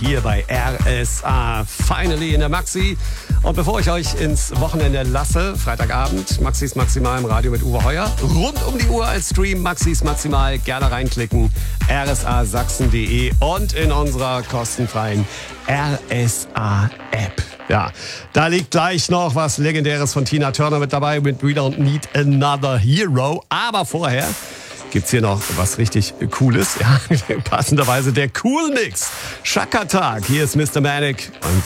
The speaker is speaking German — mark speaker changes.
Speaker 1: hier bei RSA. Finally in der Maxi. Und bevor ich euch ins Wochenende lasse, Freitagabend, Maxis Maximal im Radio mit Uwe Heuer. Rund um die Uhr als Stream, Maxis Maximal. Gerne reinklicken. rsasachsen.de und in unserer kostenfreien RSA-App. Ja, da liegt gleich noch was Legendäres von Tina Turner mit dabei mit We Don't Need Another Hero. Aber vorher gibt's hier noch was richtig Cooles. Ja, passenderweise der Cool Mix. Shaka Tag. Hier ist Mr. Manic und